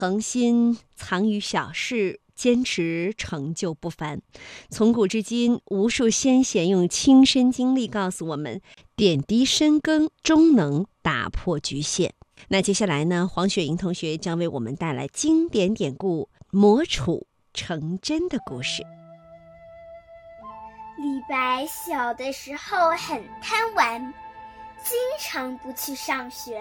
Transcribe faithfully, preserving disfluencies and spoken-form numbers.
恒心藏于小事，坚持成就不凡。从古至今，无数先贤用亲身经历告诉我们，点滴深耕终能打破局限。那接下来呢，黄雪莹同学将为我们带来经典典故磨杵成针的故事。 李白小的时候很贪玩，经常不去上学。